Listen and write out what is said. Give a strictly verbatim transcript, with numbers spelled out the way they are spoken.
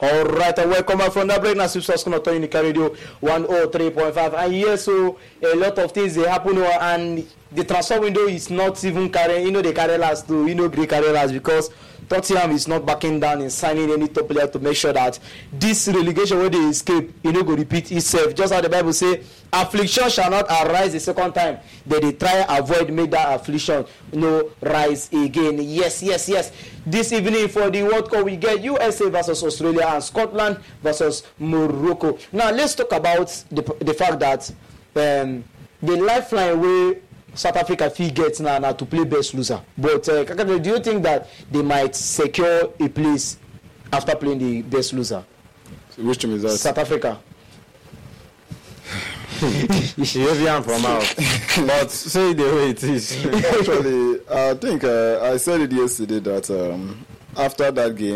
All right, and welcome back from that break. Now, Substance Connotor Unica Radio one oh three point five. And yes, so a lot of things they happen, and the transfer window is not even carrying, you know, the carry last to, you know, Greek carry last because Tottenham is not backing down in signing any top player to make sure that this relegation where they escape, you know, go repeat itself. Just how the Bible say, affliction shall not arise the second time. That they try avoid make that affliction, you know, rise again. Yes, yes, yes. This evening for the World Cup, we get U S A versus Australia and Scotland versus Morocco. Now let's talk about the the fact that um, the lifeline way South Africa fee gets now, now to play best loser. But uh, do you think that they might secure a place after playing the best loser? So which team is that? South Africa. European from out. But say the way it is. Actually, I think uh, I said it yesterday that um, after that game,